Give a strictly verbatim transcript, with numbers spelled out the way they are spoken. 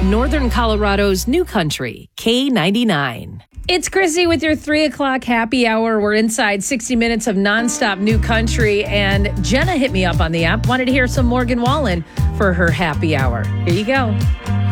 Northern Colorado's new country, K ninety-nine. It's Chrissy with your three o'clock happy hour. We're inside sixty minutes of nonstop new country, and Jenna hit me up on the app, wanted to hear some Morgan Wallen for her happy hour. Here you go.